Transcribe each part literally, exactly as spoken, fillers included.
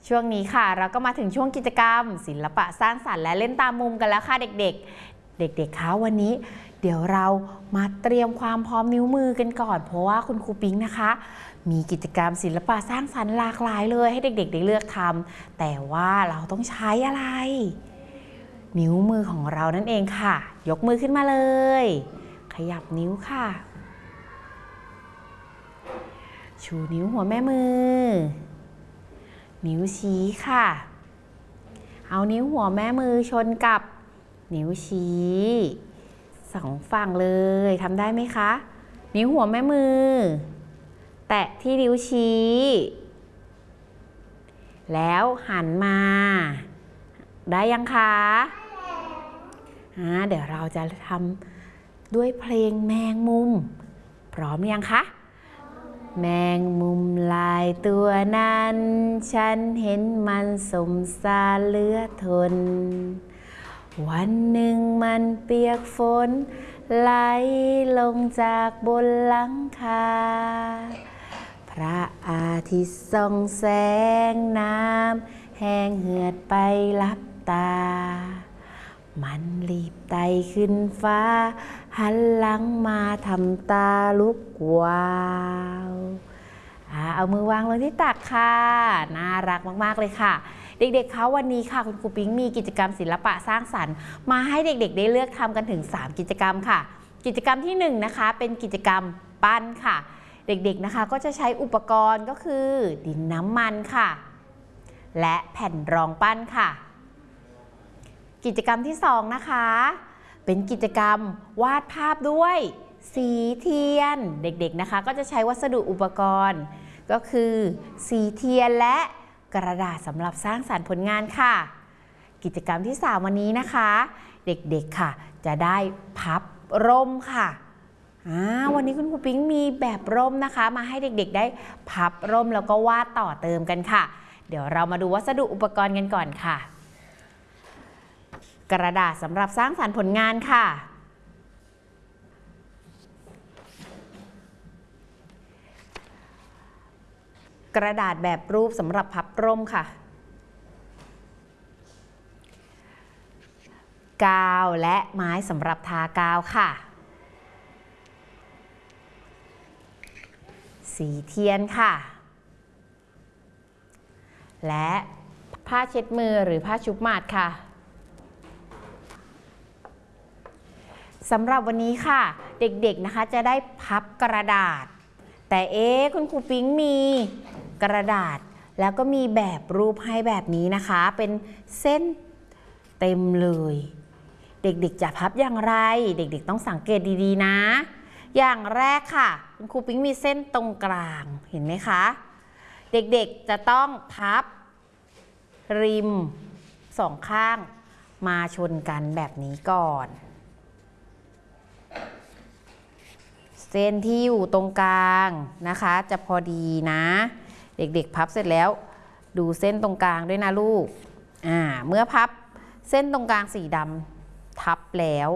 ช่วงนี้ค่ะเราก็มาถึงช่วงกิจกรรมศิลปะสร้างสรรค์และเล่นตามมุมกันแล้วค่ะเด็กๆเด็กๆคะวันนี้เดี๋ยวเรามาเตรียมความพร้อมนิ้วมือกันก่อนเพราะว่าคุณครูปิ๊งนะคะมีกิจกรรมศิลปะสร้างสรรค์หลากหลายเลยให้เด็กๆได้เลือกทำแต่ว่าเราต้องใช้อะไรนิ้วมือของเรานั่นเองค่ะยกมือขึ้นมาเลยขยับนิ้วค่ะชูนิ้วหัวแม่มือนิ้วชี้ค่ะเอานิ้วหัวแม่มือชนกับนิ้วชี้สองฝั่งเลยทำได้ไหมคะนิ้วหัวแม่มือแตะที่นิ้วชี้แล้วหันมาได้ยังคะอ่าเดี๋ยวเราจะทำด้วยเพลงแมงมุมพร้อมยังคะแมงมุมลายตัวนั้นฉันเห็นมันสมสารเหลือทนวันหนึ่งมันเปียกฝนไหลลงจากบนหลังคาพระอาทิตย์ส่องแสงน้ำแห้งเหือดไปลับตามันรีบไต่ขึ้นฟ้าหันหลังมาทำตาลุกวาวเอามือวางลงที่ตักค่ะน่ารักมากๆเลยค่ะเด็กๆคะวันนี้ค่ะคุณครูปิ๊งมีกิจกรรมศิลปะสร้างสรรค์มาให้เด็กๆได้เลือกทำกันถึงสามกิจกรรมค่ะกิจกรรมที่หนึ่งนะคะเป็นกิจกรรมปั้นค่ะเด็กๆนะคะก็จะใช้อุปกรณ์ก็คือดินน้ำมันค่ะและแผ่นรองปั้นค่ะกิจกรรมที่สองนะคะเป็นกิจกรรมวาดภาพด้วยสีเทียนเด็กๆนะคะก็จะใช้วัสดุอุปกรณ์ก็คือสีเทียนและกระดาษสำหรับสร้างสรรค์ผลงานค่ะกิจกรรมที่สามวันนี้นะคะเด็กๆค่ะจะได้พับร่มค่ะวันนี้คุณครูปิ๊งมีแบบร่มนะคะมาให้เด็กๆได้พับร่มแล้วก็วาดต่อเติมกันค่ะเดี๋ยวเรามาดูวัสดุอุปกรณ์กันก่อนค่ะกระดาษสำหรับสร้างสรรค์ผลงานค่ะกระดาษแบบรูปสำหรับพับร่มค่ะกาวและไม้สำหรับทากาวค่ะสีเทียนค่ะและผ้าเช็ดมือหรือผ้าชุบหมาดค่ะสำหรับวันนี้ค่ะเด็กๆนะคะจะได้พับกระดาษแต่เอ๊ะคุณครูปิ๊งมีกระดาษแล้วก็มีแบบรูปให้แบบนี้นะคะเป็นเส้นเต็มเลยเด็กๆจะพับอย่างไรเด็กๆต้องสังเกตดีๆนะอย่างแรกค่ะคุณครูปิ๊งมีเส้นตรงกลางเห็นไหมคะเด็กๆจะต้องพับริมสองข้างมาชนกันแบบนี้ก่อนเส้นที่อยู่ตรงกลางนะคะจะพอดีนะเด็กๆพับเสร็จแล้วดูเส้นตรงกลางด้วยนะลูกอ่าเมื่อพับเส้นตรงกลางสีดำทับแล้ว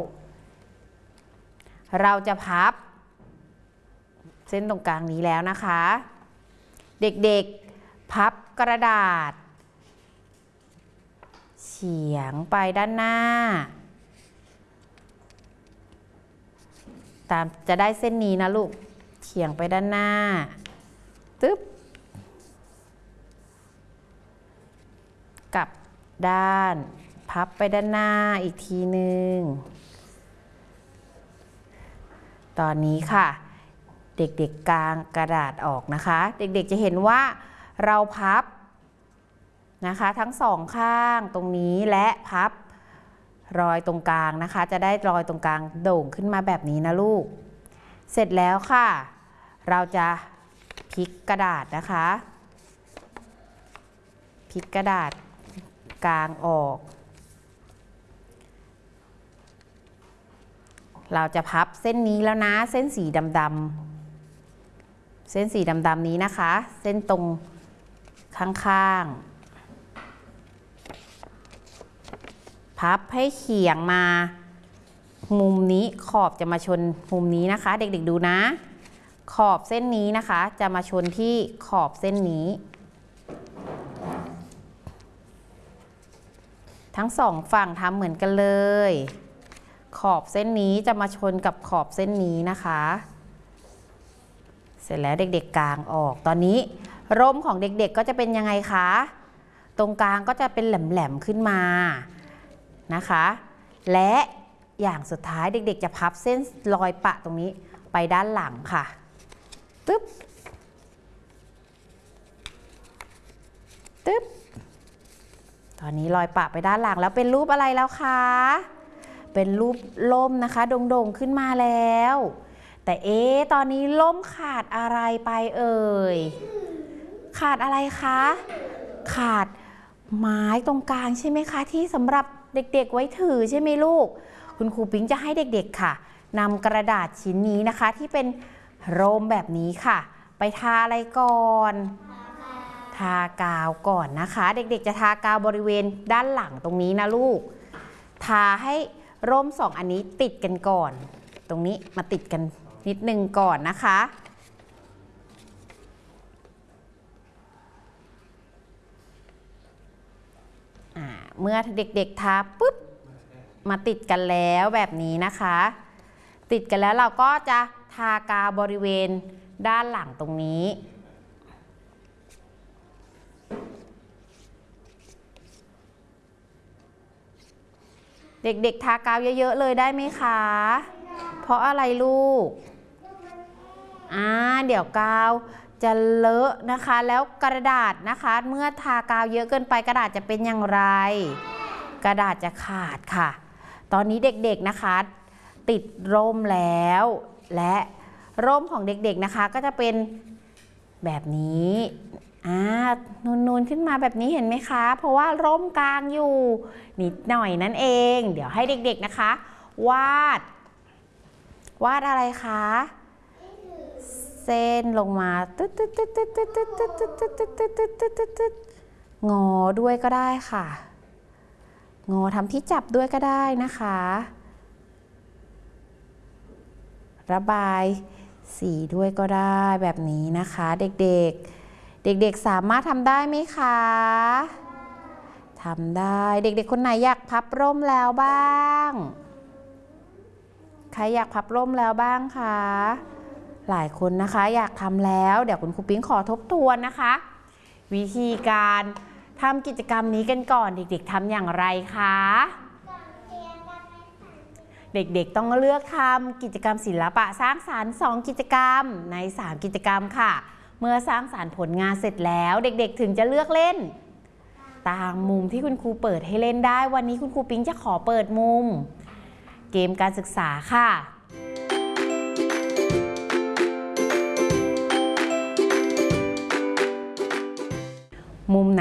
เราจะพับเส้นตรงกลางนี้แล้วนะคะเด็กๆพับกระดาษเฉียงไปด้านหน้าตามจะได้เส้นนี้นะลูกเฉียงไปด้านหน้าตึ๊บกลับด้านพับไปด้านหน้าอีกทีหนึ่งตอนนี้ค่ะเด็กๆกางกระดาษออกนะคะเด็กๆจะเห็นว่าเราพับนะคะทั้งสองข้างตรงนี้และพับรอยตรงกลางนะคะจะได้รอยตรงกลางโด่งขึ้นมาแบบนี้นะลูกเสร็จแล้วค่ะเราจะพลิกกระดาษนะคะพลิกกระดาษกลางออกเราจะพับเส้นนี้แล้วนะเส้นสีดำๆเส้นสีดำๆนี้นะคะเส้นตรงข้างๆพับให้เฉียงมามุมนี้ขอบจะมาชนมุมนี้นะคะเด็กๆดูนะขอบเส้นนี้นะคะจะมาชนที่ขอบเส้นนี้ทั้งสองฝั่งทำเหมือนกันเลยขอบเส้นนี้จะมาชนกับขอบเส้นนี้นะคะเสร็จแล้วเด็กๆกางออกตอนนี้ร่มของเด็กๆก็จะเป็นยังไงคะตรงกลางก็จะเป็นแหลมๆขึ้นมานะคะและอย่างสุดท้ายเด็กๆจะพับเส้นรอยปะตรงนี้ไปด้านหลังค่ะตึ๊บตึ๊บตอนนี้รอยปะไปด้านหลังแล้วเป็นรูปอะไรแล้วคะเป็นรูปล่มนะคะโด่งๆขึ้นมาแล้วแต่เอ๊ะตอนนี้ล่มขาดอะไรไปเอ่ยขาดอะไรคะขาดไม้ตรงกลางใช่ไหมคะที่สำหรับเด็กๆไว้ถือใช่ไหมลูกคุณครูปิ๊งจะให้เด็กๆค่ะนำกระดาษชิ้นนี้นะคะที่เป็นโรมแบบนี้ค่ะไปทาอะไรก่อนทากาวก่อนนะคะเด็กๆจะทากาวบริเวณด้านหลังตรงนี้นะลูกทาให้ร่มสองอันนี้ติดกันก่อนตรงนี้มาติดกันนิดนึงก่อนนะคะเมื่อเด็กๆทาปุ๊บมาติดกันแล้วแบบนี้นะคะติดกันแล้วเราก็จะทากาวบริเวณด้านหลังตรงนี้เด็กๆทากาวเยอะๆเลยได้ไหมคะเพราะอะไรลูกอ่าเดี๋ยวกาวจะเลอะนะคะแล้วกระดาษนะคะเมื่อทากาวเยอะเกินไปกระดาษจะเป็นอย่างไรกระดาษจะขาดค่ะตอนนี้เด็กๆนะคะติดร่มแล้วและร่มของเด็กๆนะคะก็จะเป็นแบบนี้อ่านูนๆขึ้นมาแบบนี้เห็นไหมคะเพราะว่าร่มกลางอยู่นิดหน่อยนั่นเองเดี๋ยวให้เด็กๆนะคะวาดวาดอะไรคะเส้นลงมาตึ๊ดตึ๊ดตึ๊ดตึ๊ดตึ๊ดตึ๊ดตึ๊ดตึ๊ดตึ๊ดตึ๊ดตึ๊ดตึ๊ดตึ๊ดตึ๊ดงอด้วยก็ได้ค่ะงอทำที่จับด้วยก็ได้นะคะระบายสีด้วยก็ได้แบบนี้นะคะเด็กๆเด็กๆสามารถทำได้ไหมคะทำได้เด็กๆคนไหนอยากพับร่มแล้วบ้างใครอยากพับร่มแล้วบ้างคะหลายคนนะคะอยากทำแล้วเดี๋ยวคุณครูปิ๊งขอทบทวนนะคะวิธีการทำกิจกรรมนี้กันก่อนเด็กๆทำอย่างไรคะเด็กๆต้องเลือกทำกิจกรรมศิลปะสร้างสรรค์สองกิจกรรมในสามกิจกรรมค่ะเมื่อสร้างสรรค์ผลงานเสร็จแล้วเด็กๆถึงจะเลือกเล่นตามมุมที่คุณครูเปิดให้เล่นได้วันนี้คุณครูปิ๊งจะขอเปิดมุมเกมการศึกษาค่ะมุม